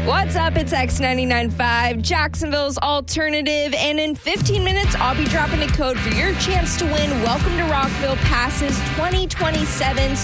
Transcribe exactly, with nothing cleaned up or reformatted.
What's up? It's X ninety-nine point five, Jacksonville's alternative. And in fifteen minutes, I'll be dropping a code for your chance to win Welcome to Rockville Passes twenty twenty-seven.